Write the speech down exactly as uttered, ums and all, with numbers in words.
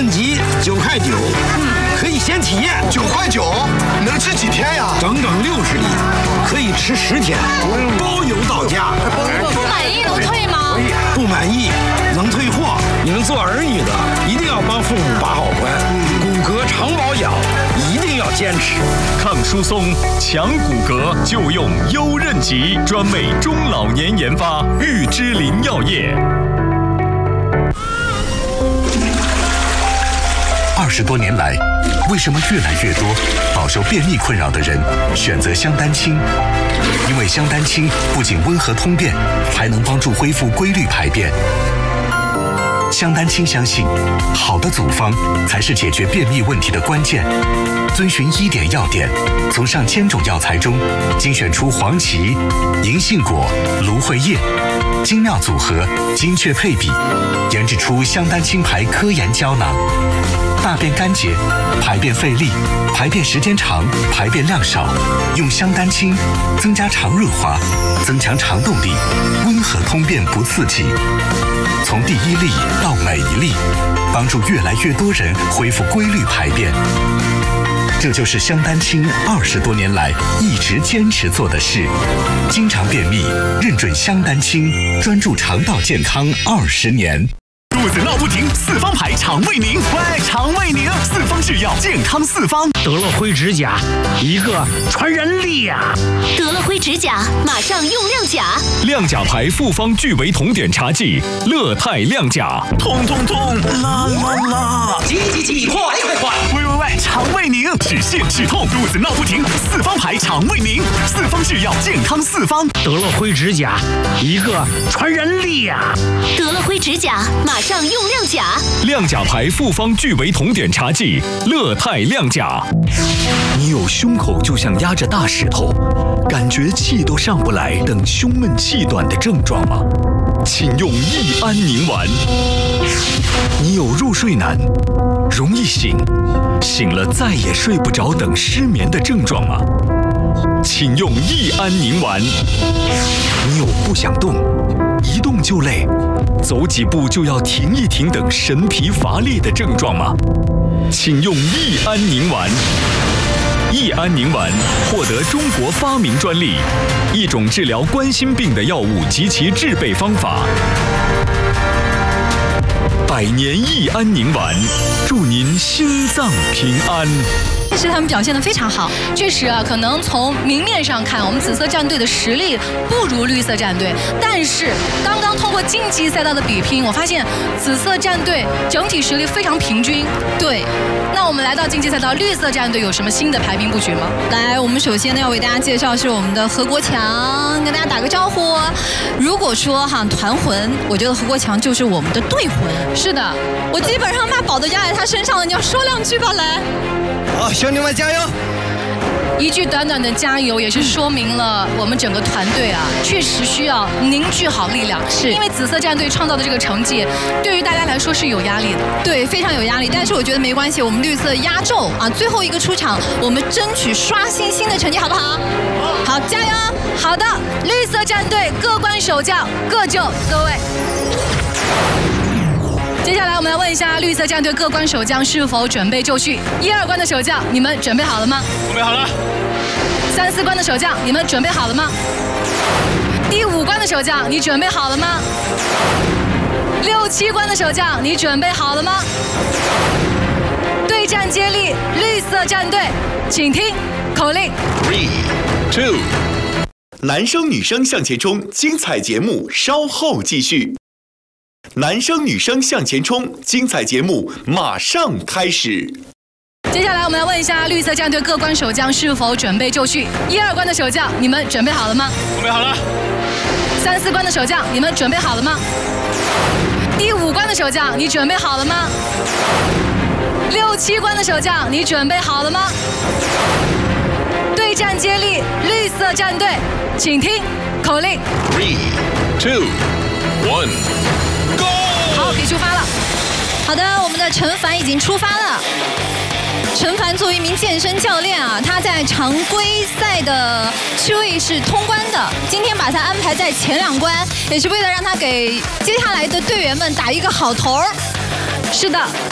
任吉九块九，可以先体验。 九块九能吃几天呀？ 整整六十粒，可以吃十天，包邮到家。 不满意能退吗？ 不满意能退货。你们做儿女的一定要帮父母把好关，骨骼长保养一定要坚持。 抗疏松、强骨骼就用优任吉，专为中老年研发，玉芝林药业。 二十多年来，为什么越来越多饱受便秘困扰的人选择香丹清？因为香丹清不仅温和通便，还能帮助恢复规律排便。香丹清相信，好的组方才是解决便秘问题的关键。遵循医典药典，从上千种药材中精选出黄芪、银杏果、芦荟叶，精妙组合，精确配比，研制出香丹清牌科研胶囊。大便干结、排便费力、排便时间长、排便量少，用香丹清增加肠润滑，增强肠动力，温和通便不刺激。从第一粒到每一粒，帮助越来越多人恢复规律排便。这就是香丹清二十多年来一直坚持做的事。经常便秘，认准香丹清，专注肠道健康二十年。 肚子闹不停，四方牌肠胃宁，喂，肠胃宁，四方制药，健康四方。 得了灰指甲，一个传染力呀！ 得了灰指甲，马上用亮甲。 亮甲牌复方聚维酮碘茶剂，乐泰亮甲。痛痛痛，啦啦啦！ 急急急，快快快！ 喂喂喂，肠胃宁，止泻止痛，肚子闹不停，四方牌肠胃宁，四方制药，健康四方。 得了灰指甲，一个传染力呀！ 得了灰指甲，马上用亮甲。 亮甲牌复方聚维酮碘茶剂，乐泰亮甲。你有胸口就像压着大石头，感觉气都上不来等胸闷气短的症状吗？请用益安宁丸。你有入睡难、容易醒、醒了再也睡不着等失眠的症状吗？请用益安宁丸。你有不想动、一动就累、走几步就要停一停等神疲乏力的症状吗？请用益安宁丸。益安宁丸获得中国发明专利，一种治疗冠心病的药物及其制备方法。百年益安宁丸，祝您心脏平安。 其实他们表现得非常好，确实啊，可能从明面上看，我们紫色战队的实力不如绿色战队，但是刚刚通过晋级赛道的比拼，我发现紫色战队整体实力非常平均。对，那我们来到晋级赛道，绿色战队有什么新的排兵布局吗？ 来，我们首先呢要为大家介绍是我们的何国强，跟大家打个招呼。如果说哈团魂，我觉得何国强就是我们的队魂。 是的， 我基本上把宝都压在他身上了，你要说两句吧，来。 好，兄弟们加油！ 一句短短的加油，也是说明了我们整个团队啊，确实需要凝聚好力量。是因为紫色战队创造的这个成绩，对于大家来说是有压力的。 对，非常有压力。但是我觉得没关系，我们绿色压轴啊，最后一个出场，我们争取刷新新的成绩，好不好？好，加油！ 好的，绿色战队各关守将，各就各位。接下来我们来问一下绿色战队各关守将是否准备就绪？一二关的守将，你们准备好了吗？ 准备好了。 三四关的守将，你们准备好了吗？第五关的守将，你准备好了吗？六七关的守将，你准备好了吗？对战接力，绿色战队，请听口令。 Three, two， 男生女生向前冲，精彩节目稍后继续。男生女生向前冲，精彩节目马上开始。 接下来我们来问一下绿色战队各关守将是否准备就绪？一二关的守将，你们准备好了吗？ 准备好了。 三四关的守将，你们准备好了吗？第五关的守将，你准备好了吗？六七关的守将，你准备好了吗？对战接力，绿色战队，请听口令。 Three, two, one。 好，可以出发了。 好的，我们的陈凡已经出发了。陈凡作为一名健身教练啊，他在常规赛的区位是通关的，今天把他安排在前两关，也是为了让他给接下来的队员们打一个好头。 是的。